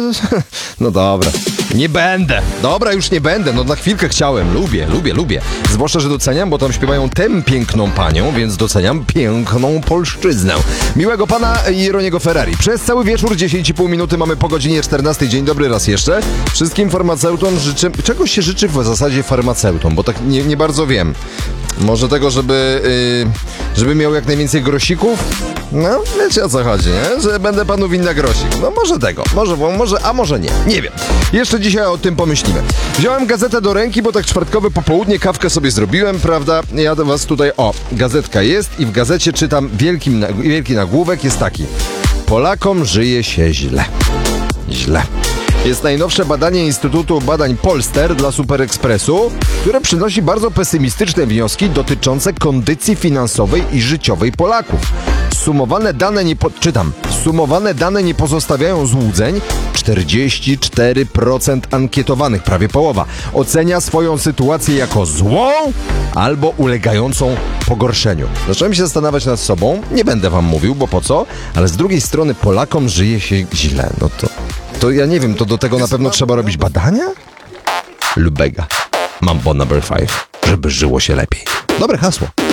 No dobra. Nie będę. Dobra, już nie będę. No na chwilkę chciałem. Lubię. Zwłaszcza, że doceniam, bo tam śpiewają tę piękną panią, więc doceniam piękną polszczyznę. Miłego pana Jeroniego Ferrari. Przez cały wieczór, 10,5 minuty mamy po godzinie 14. Dzień dobry raz jeszcze. Wszystkim farmaceutom życzę... Czegoś się życzy w zasadzie farmaceutom, bo tak nie bardzo wiem. Może tego, żeby miał jak najwięcej grosików? No, wiecie o co chodzi, nie? Że będę panu winna grosik. No może tego, a może nie. Nie wiem. Jeszcze dzisiaj o tym pomyślimy. Wziąłem gazetę do ręki, bo tak czwartkowe popołudnie kawkę sobie zrobiłem, prawda? Ja do was tutaj, gazetka jest i w gazecie czytam, wielki nagłówek jest taki. Polakom żyje się źle. Źle. Jest najnowsze badanie Instytutu Badań Polster dla Super Expressu, które przynosi bardzo pesymistyczne wnioski dotyczące kondycji finansowej i życiowej Polaków. Sumowane dane nie pozostawiają złudzeń. 44% ankietowanych, prawie połowa, ocenia swoją sytuację jako złą albo ulegającą pogorszeniu. Zacząłem się zastanawiać nad sobą, nie będę wam mówił, bo po co, ale z drugiej strony Polakom żyje się źle. No to ja nie wiem, to do tego na pewno trzeba robić badania? Lubega. Mambo number 5. Żeby żyło się lepiej. Dobre hasło.